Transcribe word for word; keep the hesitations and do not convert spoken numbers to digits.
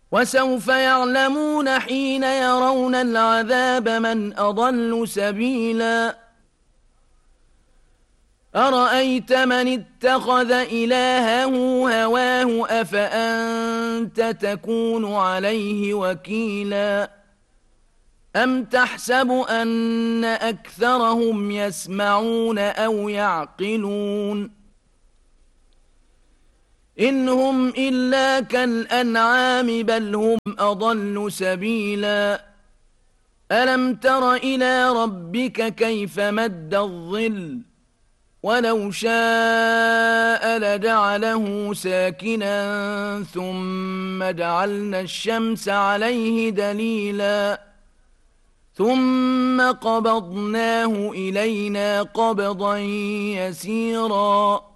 وسوف يعلمون حين يرون العذاب من أضل سبيلا أرأيت من اتخذ إلهه هواه أفأنت تكون عليه وكيلا أم تحسب أن أكثرهم يسمعون أو يعقلون إن هم إلا كالأنعام بل هم أضل سبيلا ألم تر إلى ربك كيف مد الظل ولو شاء لجعله ساكنا ثم جعلنا الشمس عليه دليلا ثم قبضناه إلينا قبضا يسيرا